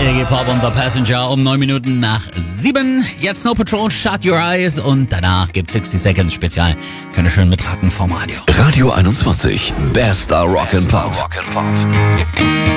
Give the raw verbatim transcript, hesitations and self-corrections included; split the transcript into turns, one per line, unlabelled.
Iggy Pop und The Passenger um neun Minuten nach sieben. Jetzt Snow Patrol, Shut Your Eyes und danach gibt's sechzig Seconds Spezial. Könnt ihr schön mitraten vom Radio.
Radio einundzwanzig, bester Rock and Pop.